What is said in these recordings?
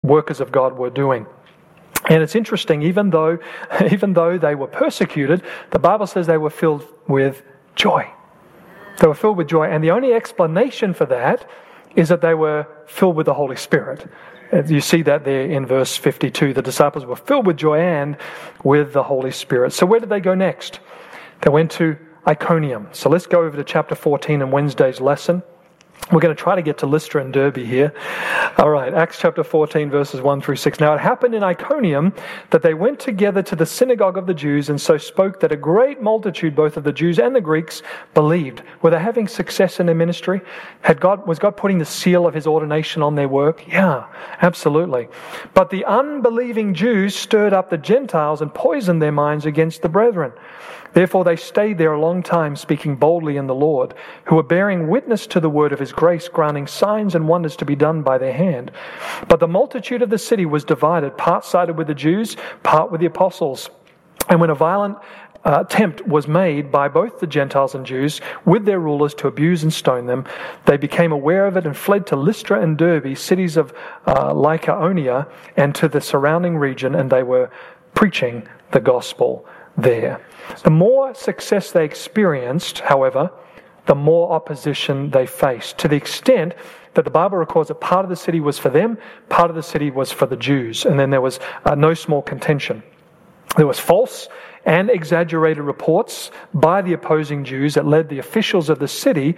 workers of God were doing. And it's interesting, even though they were persecuted, the Bible says they were filled with joy. They were filled with joy, and the only explanation for that is that they were filled with the Holy Spirit. You see that there in verse 52. The disciples were filled with joy and with the Holy Spirit. So where did they go next? They went to Iconium. So let's go over to chapter 14 in Wednesday's lesson. We're going to try to get to Lystra and Derbe here. All right, Acts chapter 14, verses 1 through 6. Now it happened in Iconium that they went together to the synagogue of the Jews and so spoke that a great multitude, both of the Jews and the Greeks, believed. Were they having success in their ministry? Was God putting the seal of his ordination on their work? Yeah, absolutely. But the unbelieving Jews stirred up the Gentiles and poisoned their minds against the brethren. Therefore they stayed there a long time, speaking boldly in the Lord, who were bearing witness to the word of his grace, granting signs and wonders to be done by their hand. But the multitude of the city was divided, part sided with the Jews, part with the apostles. And when a violent attempt was made by both the Gentiles and Jews with their rulers to abuse and stone them, they became aware of it and fled to Lystra and Derbe, cities of Lycaonia, and to the surrounding region, and they were preaching the gospel there. The more success they experienced, however, the more opposition they faced, to the extent that the Bible records that part of the city was for them, part of the city was for the Jews, and then there was no small contention. There was false and exaggerated reports by the opposing Jews that led the officials of the city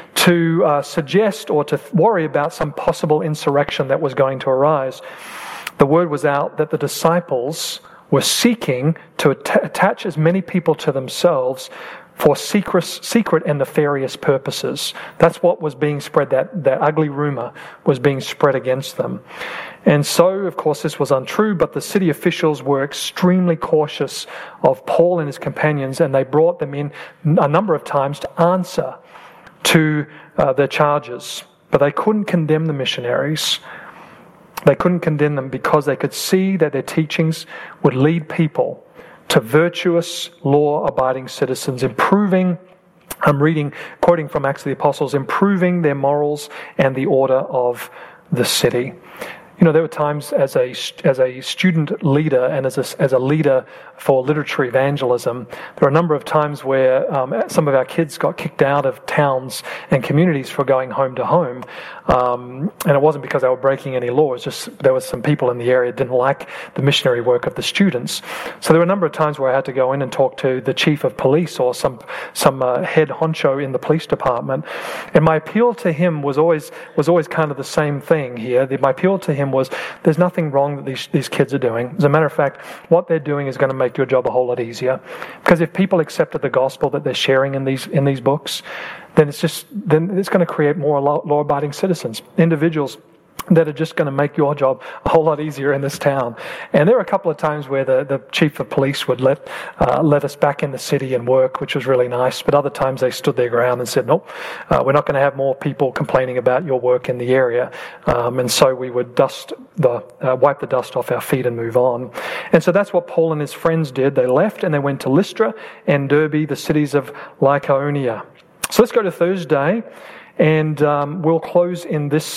to suggest or to worry about some possible insurrection that was going to arise. The word was out that the disciples were seeking to attach as many people to themselves for secret and nefarious purposes. That's what was being spread, that ugly rumor was being spread against them. And so, of course, this was untrue, but the city officials were extremely cautious of Paul and his companions, and they brought them in a number of times to answer to their charges. But they couldn't condemn the missionaries. They couldn't condemn them because they could see that their teachings would lead people to virtuous, law-abiding citizens, improving, quoting from Acts of the Apostles, improving their morals and the order of the city. You know, there were times as a student leader and as a leader for literature evangelism, there were a number of times where some of our kids got kicked out of towns and communities for going home to home. And it wasn't because they were breaking any laws, just there were some people in the area that didn't like the missionary work of the students. So there were a number of times where I had to go in and talk to the chief of police or some head honcho in the police department. And my appeal to him was always kind of the same thing here. My appeal to him was, there's nothing wrong that these kids are doing. As a matter of fact, what they're doing is going to make your job a whole lot easier. Because if people accepted the gospel that they're sharing in these books, then it's going to create more law-abiding citizens, individuals that are just going to make your job a whole lot easier in this town. And there were a couple of times where the chief of police would let us back in the city and work, which was really nice. But other times they stood their ground and said, nope, we're not going to have more people complaining about your work in the area. And so we would wipe the dust off our feet and move on. And so that's what Paul and his friends did. They left and they went to Lystra and Derbe, the cities of Lycaonia. So let's go to Thursday. And we'll close in this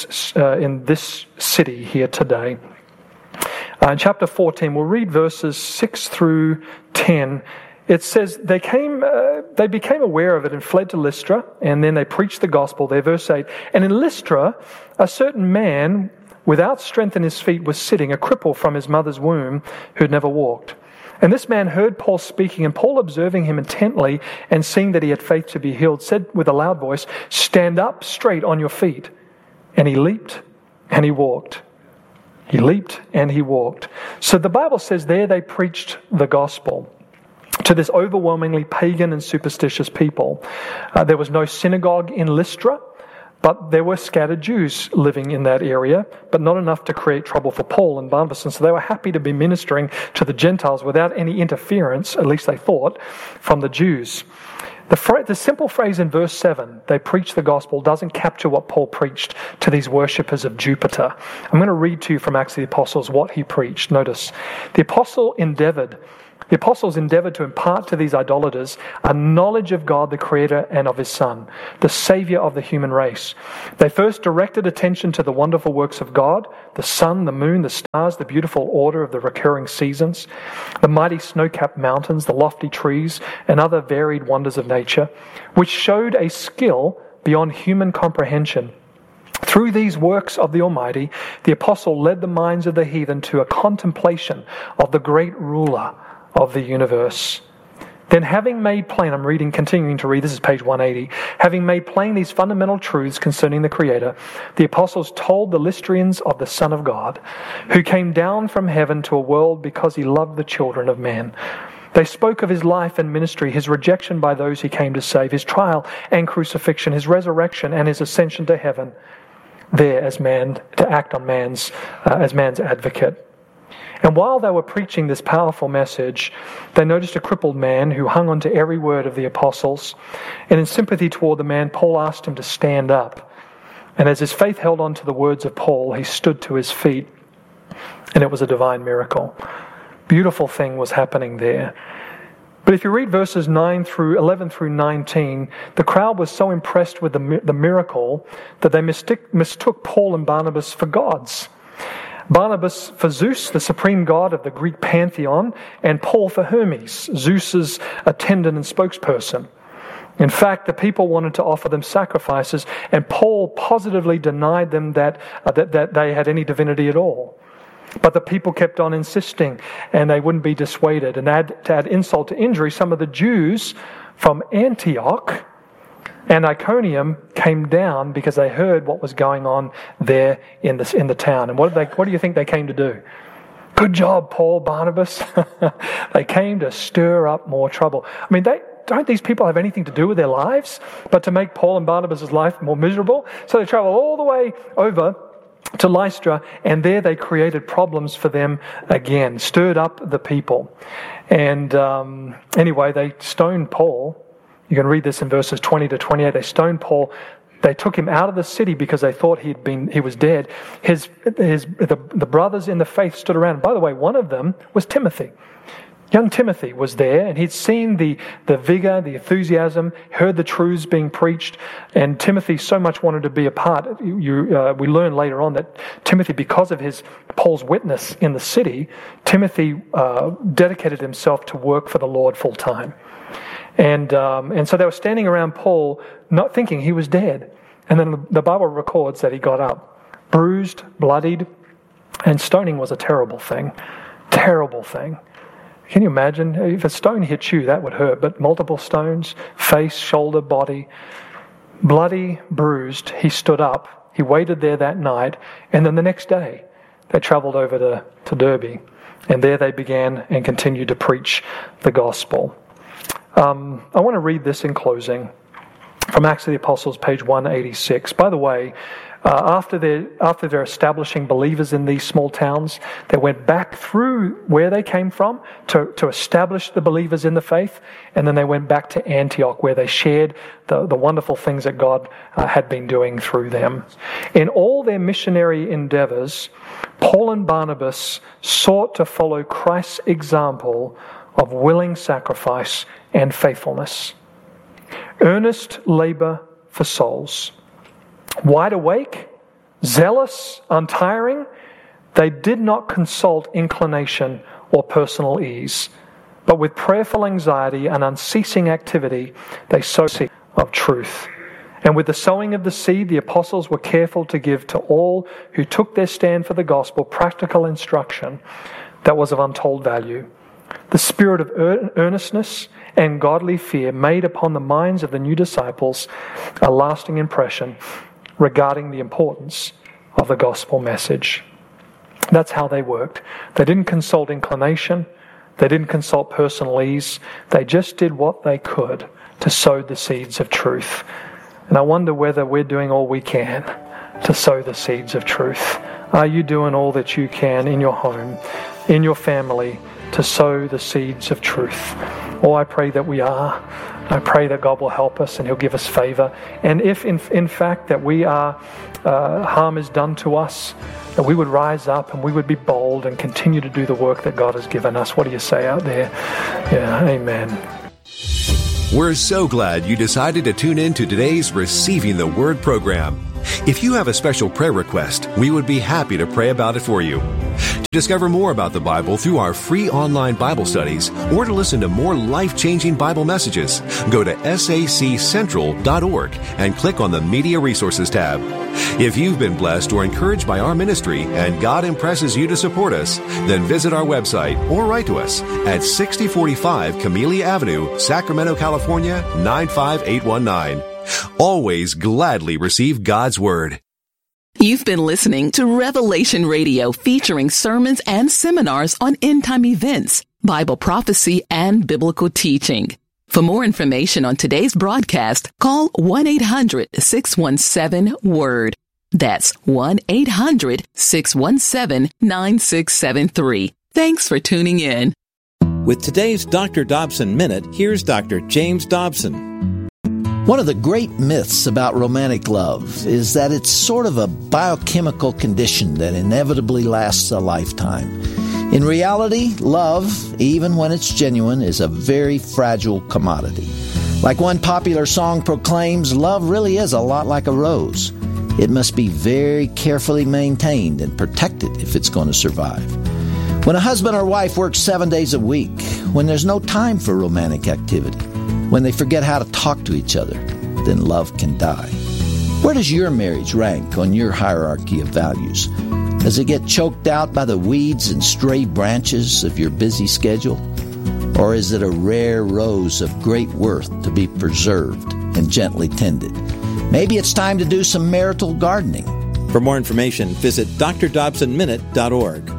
city here today. In chapter 14, we'll read verses 6 through 10. It says, they became aware of it and fled to Lystra, and then they preached the gospel there. Verse 8, and in Lystra, a certain man without strength in his feet was sitting, a cripple from his mother's womb, who'd never walked. And this man heard Paul speaking, and Paul, observing him intently and seeing that he had faith to be healed, said with a loud voice, stand up straight on your feet. And he leaped and he walked. He leaped and he walked. So the Bible says there they preached the gospel to this overwhelmingly pagan and superstitious people. There was no synagogue in Lystra, but there were scattered Jews living in that area, but not enough to create trouble for Paul and Barnabas. And so they were happy to be ministering to the Gentiles without any interference, at least they thought, from the Jews. The simple phrase in verse 7, they preach the gospel, doesn't capture what Paul preached to these worshippers of Jupiter. I'm going to read to you from Acts of the Apostles what he preached. Notice, the apostle endeavored The apostles endeavored to impart to these idolaters a knowledge of God, the Creator, and of His Son, the Savior of the human race. They first directed attention to the wonderful works of God, the sun, the moon, the stars, the beautiful order of the recurring seasons, the mighty snow-capped mountains, the lofty trees, and other varied wonders of nature, which showed a skill beyond human comprehension. Through these works of the Almighty, the apostle led the minds of the heathen to a contemplation of the great ruler of the universe. Then having made plain, continuing to read, this is page 180, having made plain these fundamental truths concerning the Creator, the apostles told the Lystrians of the Son of God, who came down from heaven to a world because He loved the children of men. They spoke of His life and ministry, His rejection by those He came to save, His trial and crucifixion, His resurrection and His ascension to heaven, there as man, to act on as man's advocate. And while they were preaching this powerful message, they noticed a crippled man who hung on to every word of the apostles. And in sympathy toward the man, Paul asked him to stand up. And as his faith held on to the words of Paul, he stood to his feet. And it was a divine miracle. Beautiful thing was happening there. But if you read verses 11 through 19, the crowd was so impressed with the miracle that they mistook Paul and Barnabas for gods. Barnabas for Zeus, the supreme god of the Greek pantheon, and Paul for Hermes, Zeus's attendant and spokesperson. In fact, the people wanted to offer them sacrifices, and Paul positively denied them that they had any divinity at all. But the people kept on insisting, and they wouldn't be dissuaded. And to add insult to injury, some of the Jews from Antioch and Iconium came down because they heard what was going on there in the town. And what do you think they came to do? Good job, Paul, Barnabas. They came to stir up more trouble. I mean, don't these people have anything to do with their lives but to make Paul and Barnabas' life more miserable? So they traveled all the way over to Lystra, and there they created problems for them again, stirred up the people. And anyway, they stoned Paul. You can read this in verses 20 to 28. They stoned Paul. They took him out of the city because they thought he was dead. The brothers in the faith stood around. By the way, one of them was Timothy. Young Timothy was there, and he'd seen the vigor, the enthusiasm, heard the truths being preached, and Timothy so much wanted to be a part. We learn later on that Timothy, because of Paul's witness in the city, Timothy dedicated himself to work for the Lord full time. And so they were standing around Paul, not thinking he was dead. And then the Bible records that he got up, bruised, bloodied, and stoning was a terrible thing. Terrible thing. Can you imagine? If a stone hit you, that would hurt. But multiple stones, face, shoulder, body, bloody, bruised, he stood up. He waited there that night. And then the next day, they traveled over to Derbe. And there they began and continued to preach the gospel. I want to read this in closing from Acts of the Apostles, page 186. By the way, after they're establishing believers in these small towns, they went back through where they came from to establish the believers in the faith, and then they went back to Antioch where they shared the wonderful things that God had been doing through them. In all their missionary endeavors, Paul and Barnabas sought to follow Christ's example of willing sacrifice and faithfulness. Earnest labor for souls. Wide awake, zealous, untiring, they did not consult inclination or personal ease, but with prayerful anxiety and unceasing activity, they sowed seed of truth. And with the sowing of the seed, the apostles were careful to give to all who took their stand for the gospel practical instruction that was of untold value. The spirit of earnestness and godly fear made upon the minds of the new disciples a lasting impression regarding the importance of the gospel message. That's how they worked. They didn't consult inclination. They didn't consult personal ease. They just did what they could to sow the seeds of truth. And I wonder whether we're doing all we can to sow the seeds of truth. Are you doing all that you can in your home, in your family, to sow the seeds of truth? Oh, I pray that we are. I pray that God will help us and He'll give us favor. And if in fact that we are, harm is done to us, that we would rise up and we would be bold and continue to do the work that God has given us. What do you say out there? Yeah, amen. We're so glad you decided to tune in to today's Receiving the Word program. If you have a special prayer request, we would be happy to pray about it for you. To discover more about the Bible through our free online Bible studies or to listen to more life-changing Bible messages, go to saccentral.org and click on the Media Resources tab. If you've been blessed or encouraged by our ministry and God impresses you to support us, then visit our website or write to us at 6045 Camellia Avenue, Sacramento, California, 95819. Always gladly receive God's Word. You've been listening to Revelation Radio, featuring sermons and seminars on end-time events, Bible prophecy, and biblical teaching. For more information on today's broadcast, call 1-800-617-WORD. That's 1-800-617-9673. Thanks for tuning in. With today's Dr. Dobson Minute, here's Dr. James Dobson. One of the great myths about romantic love is that it's sort of a biochemical condition that inevitably lasts a lifetime. In reality, love, even when it's genuine, is a very fragile commodity. Like one popular song proclaims, love really is a lot like a rose. It must be very carefully maintained and protected if it's going to survive. When a husband or wife works 7 days a week, when there's no time for romantic activity, when they forget how to talk to each other, then love can die. Where does your marriage rank on your hierarchy of values? Does it get choked out by the weeds and stray branches of your busy schedule? Or is it a rare rose of great worth to be preserved and gently tended? Maybe it's time to do some marital gardening. For more information, visit drdobsonminute.org.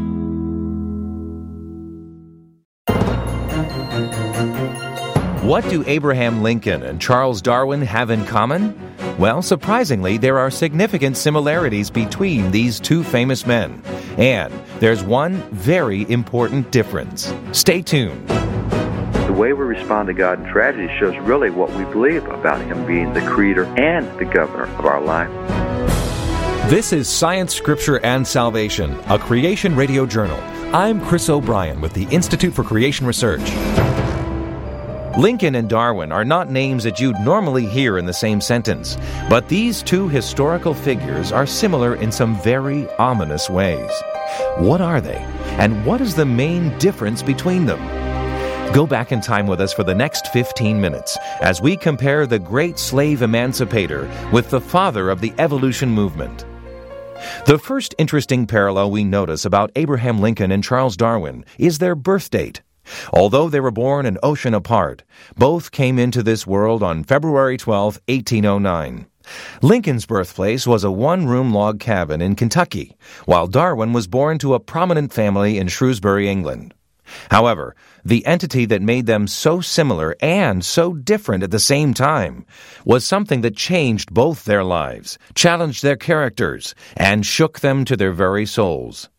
What do Abraham Lincoln and Charles Darwin have in common? Well, surprisingly, there are significant similarities between these two famous men. And there's one very important difference. Stay tuned. The way we respond to God in tragedy shows really what we believe about Him being the creator and the governor of our life. This is Science, Scripture, and Salvation, a Creation Radio Journal. I'm Chris O'Brien with the Institute for Creation Research. Lincoln and Darwin are not names that you'd normally hear in the same sentence, but these two historical figures are similar in some very ominous ways. What are they, and what is the main difference between them? Go back in time with us for the next 15 minutes as we compare the great slave emancipator with the father of the evolution movement. The first interesting parallel we notice about Abraham Lincoln and Charles Darwin is their birth date. Although they were born an ocean apart, both came into this world on February 12, 1809. Lincoln's birthplace was a one-room log cabin in Kentucky, while Darwin was born to a prominent family in Shrewsbury, England. However, the entity that made them so similar and so different at the same time was something that changed both their lives, challenged their characters, and shook them to their very souls.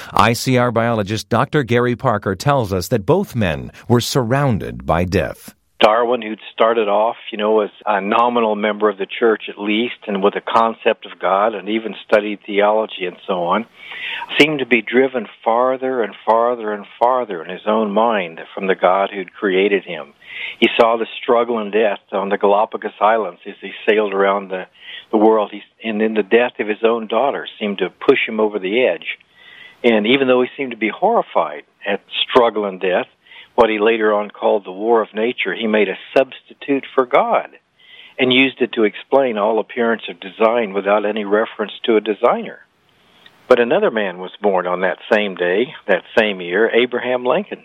ICR biologist Dr. Gary Parker tells us that both men were surrounded by death. Darwin, who'd started off, as a nominal member of the church at least, and with a concept of God, and even studied theology and so on, seemed to be driven farther and farther and farther in his own mind from the God who'd created him. He saw the struggle and death on the Galapagos Islands as he sailed around the world, and then the death of his own daughter seemed to push him over the edge. And even though he seemed to be horrified at struggle and death, what he later on called the war of nature, he made a substitute for God and used it to explain all appearance of design without any reference to a designer. But another man was born on that same day, that same year, Abraham Lincoln.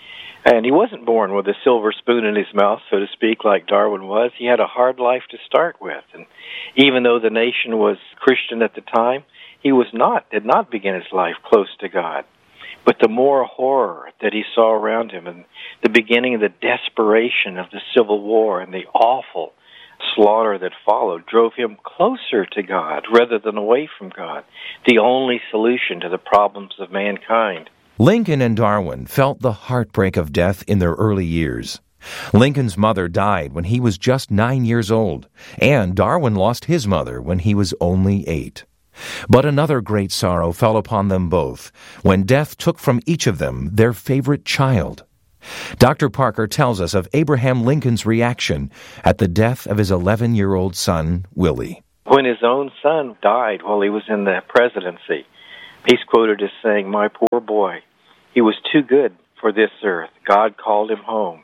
And he wasn't born with a silver spoon in his mouth, so to speak, like Darwin was. He had a hard life to start with. And even though the nation was Christian at the time, he did not begin his life close to God. But the more horror that he saw around him and the beginning of the desperation of the Civil War and the awful slaughter that followed drove him closer to God rather than away from God, the only solution to the problems of mankind. Lincoln and Darwin felt the heartbreak of death in their early years. Lincoln's mother died when he was just 9 years old, and Darwin lost his mother when he was only 8. But another great sorrow fell upon them both when death took from each of them their favorite child. Dr. Parker tells us of Abraham Lincoln's reaction at the death of his 11-year-old son, Willie. When his own son died while he was in the presidency, he's quoted as saying, "My poor boy, he was too good for this earth. God called him home.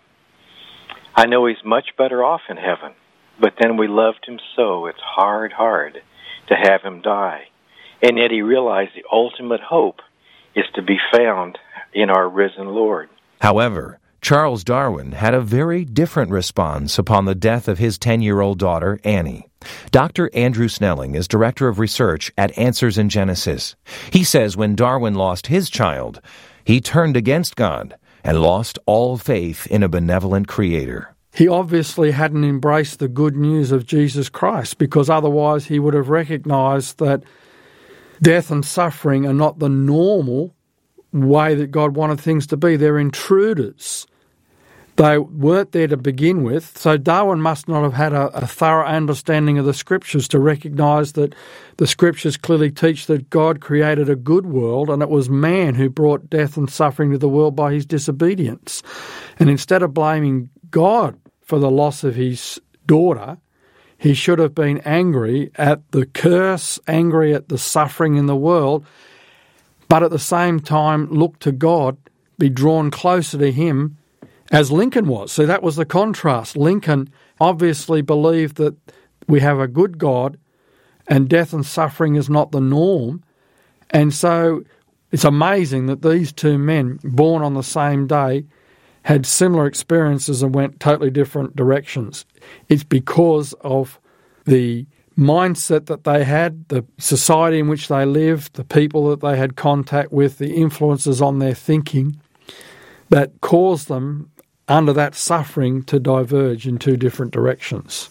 I know he's much better off in heaven, but then we loved him so, it's hard to have him die." And yet he realized the ultimate hope is to be found in our risen Lord. However, Charles Darwin had a very different response upon the death of his 10-year-old daughter, Annie. Dr. Andrew Snelling is Director of Research at Answers in Genesis. He says when Darwin lost his child, he turned against God and lost all faith in a benevolent Creator. He obviously hadn't embraced the good news of Jesus Christ, because otherwise he would have recognized that death and suffering are not the normal way that God wanted things to be. They're intruders. They weren't there to begin with, so Darwin must not have had a thorough understanding of the Scriptures to recognise that the Scriptures clearly teach that God created a good world and it was man who brought death and suffering to the world by his disobedience. And instead of blaming God for the loss of his daughter, he should have been angry at the curse, angry at the suffering in the world, but at the same time look to God, be drawn closer to him, as Lincoln was. So that was the contrast. Lincoln obviously believed that we have a good God and death and suffering is not the norm. And so it's amazing that these two men, born on the same day, had similar experiences and went totally different directions. It's because of the mindset that they had, the society in which they lived, the people that they had contact with, the influences on their thinking that caused them under that suffering to diverge in two different directions.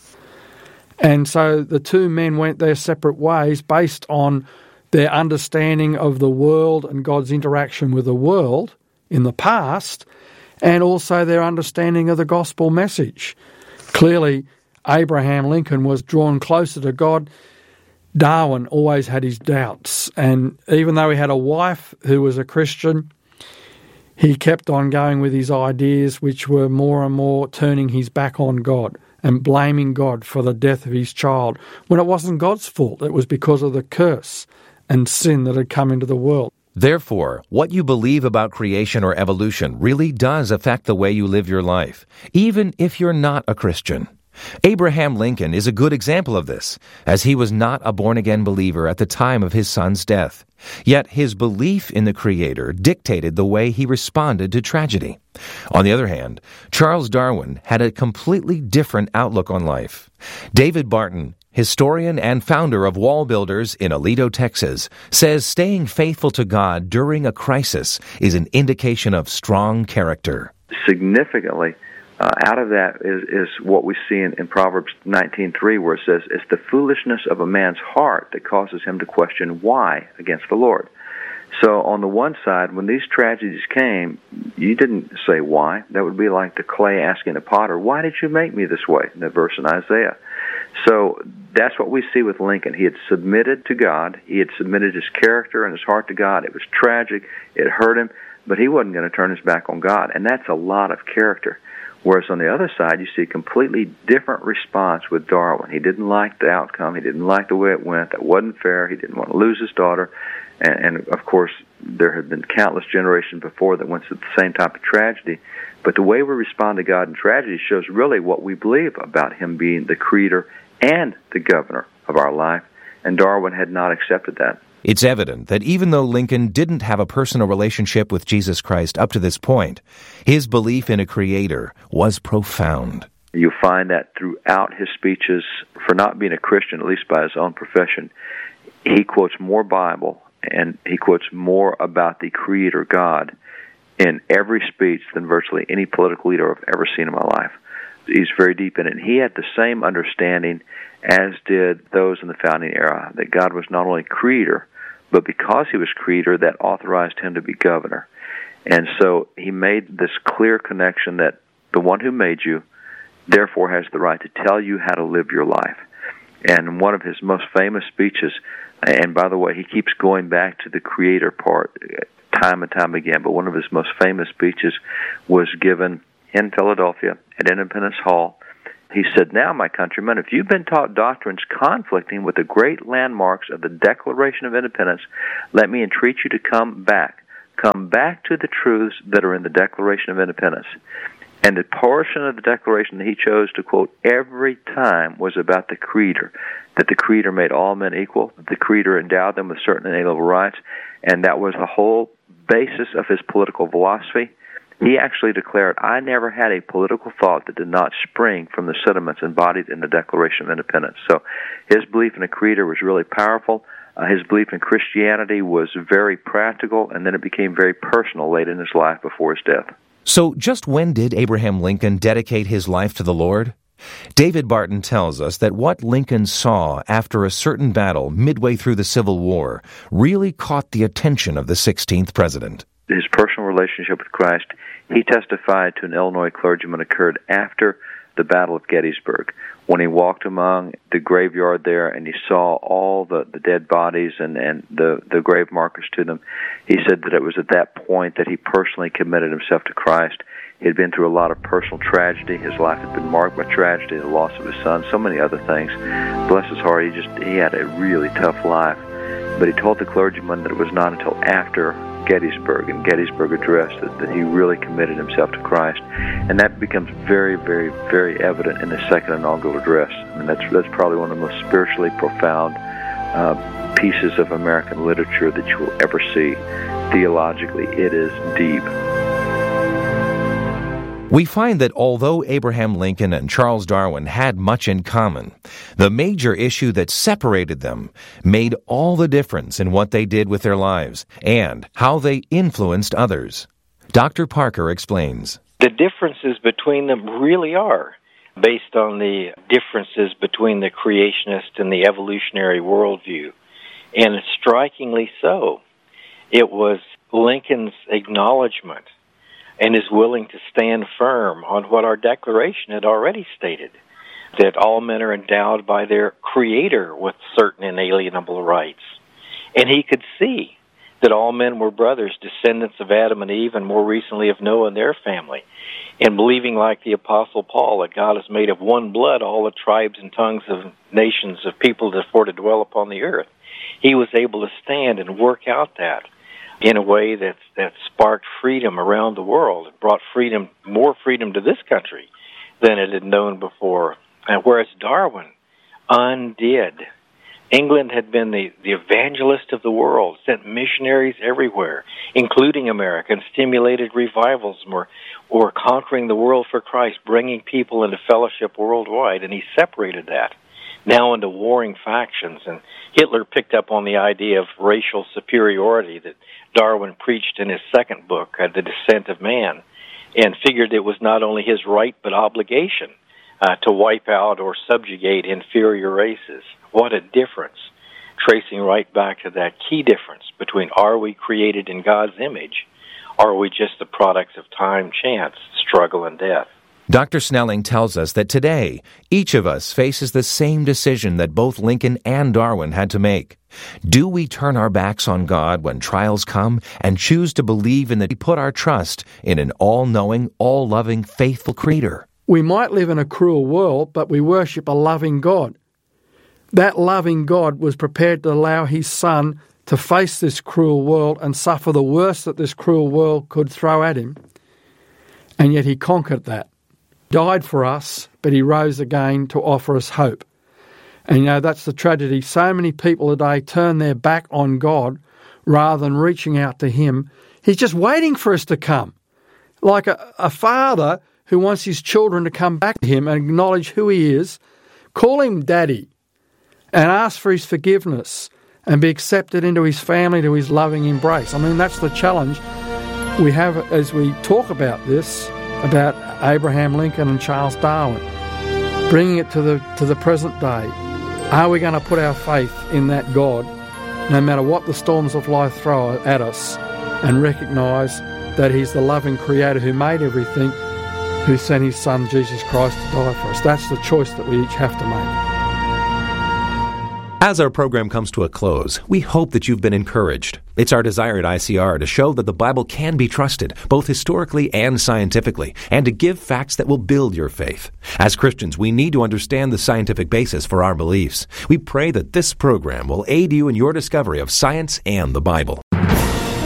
And so the two men went their separate ways based on their understanding of the world and God's interaction with the world in the past, and also their understanding of the gospel message. Clearly, Abraham Lincoln was drawn closer to God. Darwin always had his doubts, and even though he had a wife who was a Christian, he kept on going with his ideas, which were more and more turning his back on God and blaming God for the death of his child, when it wasn't God's fault. It was because of the curse and sin that had come into the world. Therefore, what you believe about creation or evolution really does affect the way you live your life, even if you're not a Christian. Abraham Lincoln is a good example of this, as he was not a born-again believer at the time of his son's death. Yet his belief in the Creator dictated the way he responded to tragedy. On the other hand, Charles Darwin had a completely different outlook on life. David Barton, historian and founder of Wall Builders in Aledo, Texas, says staying faithful to God during a crisis is an indication of strong character. Significantly, out of that is what we see in Proverbs 19:3, where it says, "It's the foolishness of a man's heart that causes him to question why against the Lord." So on the one side, when these tragedies came, you didn't say why. That would be like the clay asking the potter, "Why did you make me this way?" in that verse in Isaiah. So that's what we see with Lincoln. He had submitted to God. He had submitted his character and his heart to God. It was tragic. It hurt him, but he wasn't going to turn his back on God, and that's a lot of character. Whereas on the other side, you see a completely different response with Darwin. He didn't like the outcome. He didn't like the way it went. That wasn't fair. He didn't want to lose his daughter. And of course, there had been countless generations before that went through the same type of tragedy. But the way we respond to God in tragedy shows really what we believe about him being the creator and the governor of our life. And Darwin had not accepted that. It's evident that even though Lincoln didn't have a personal relationship with Jesus Christ up to this point, his belief in a creator was profound. You find that throughout his speeches, for not being a Christian, at least by his own profession, he quotes more Bible and he quotes more about the Creator God in every speech than virtually any political leader I've ever seen in my life. He's very deep in it. And he had the same understanding as did those in the founding era, that God was not only Creator, but because he was Creator, that authorized him to be governor. And so he made this clear connection that the one who made you, therefore has the right to tell you how to live your life. And one of his most famous speeches, and by the way, he keeps going back to the Creator part time and time again, but one of his most famous speeches was given in Philadelphia at Independence Hall. He said, "Now, my countrymen, if you've been taught doctrines conflicting with the great landmarks of the Declaration of Independence, let me entreat you to come back. Come back to the truths that are in the Declaration of Independence." And the portion of the Declaration that he chose to quote every time was about the Creator, that the Creator made all men equal, that the Creator endowed them with certain inalienable rights, and that was the whole basis of his political philosophy. He actually declared, "I never had a political thought that did not spring from the sentiments embodied in the Declaration of Independence." So his belief in a Creator was really powerful. His belief in Christianity was very practical, and then it became very personal late in his life before his death. So just when did Abraham Lincoln dedicate his life to the Lord? David Barton tells us that what Lincoln saw after a certain battle midway through the Civil War really caught the attention of the 16th president. His personal relationship with Christ, he testified to an Illinois clergyman, occurred after the Battle of Gettysburg, when he walked among the graveyard there and he saw all the dead bodies and the grave markers to them. He said that it was at that point that he personally committed himself to Christ. He had been through a lot of personal tragedy. His life had been marked by tragedy, the loss of his son, so many other things. Bless his heart, he had a really tough life. But he told the clergyman that it was not until after Gettysburg and Gettysburg Address that he really committed himself to Christ. And that becomes very, very, very evident in his second inaugural address. I mean, that's probably one of the most spiritually profound pieces of American literature that you will ever see. Theologically, it is deep. We find that although Abraham Lincoln and Charles Darwin had much in common, the major issue that separated them made all the difference in what they did with their lives and how they influenced others. Dr. Parker explains. The differences between them really are based on the differences between the creationist and the evolutionary worldview. And strikingly so, it was Lincoln's acknowledgement and is willing to stand firm on what our Declaration had already stated, that all men are endowed by their Creator with certain inalienable rights. And he could see that all men were brothers, descendants of Adam and Eve, and more recently of Noah and their family. And believing like the Apostle Paul that God has made of one blood all the tribes and tongues of nations of people for to dwell upon the earth, he was able to stand and work out that in a way that sparked freedom around the world. It brought more freedom to this country than it had known before. And whereas Darwin undid. England had been the evangelist of the world, sent missionaries everywhere, including America, and stimulated revivals, or conquering the world for Christ, bringing people into fellowship worldwide, and he separated that now into warring factions. And Hitler picked up on the idea of racial superiority that Darwin preached in his second book, The Descent of Man, and figured it was not only his right but obligation to wipe out or subjugate inferior races. What a difference, tracing right back to that key difference between are we created in God's image, or are we just the products of time, chance, struggle, and death? Dr. Snelling tells us that today, each of us faces the same decision that both Lincoln and Darwin had to make. Do we turn our backs on God when trials come and choose to believe in that we put our trust in an all-knowing, all-loving, faithful Creator? We might live in a cruel world, but we worship a loving God. That loving God was prepared to allow his Son to face this cruel world and suffer the worst that this cruel world could throw at him. And yet he conquered that. Died for us, but he rose again to offer us hope. And that's the tragedy. So many people today turn their back on God rather than reaching out to him. He's just waiting for us to come. Like a father who wants his children to come back to him and acknowledge who he is, call him Daddy, and ask for his forgiveness and be accepted into his family, to his loving embrace. I mean, that's the challenge we have as we talk about this, about Abraham Lincoln and Charles Darwin, bringing it to the present day. Are we going to put our faith in that God, no matter what the storms of life throw at us, and recognise that he's the loving Creator who made everything, who sent his Son, Jesus Christ, to die for us. That's the choice that we each have to make. As our program comes to a close, we hope that you've been encouraged. It's our desire at ICR to show that the Bible can be trusted, both historically and scientifically, and to give facts that will build your faith. As Christians, we need to understand the scientific basis for our beliefs. We pray that this program will aid you in your discovery of science and the Bible.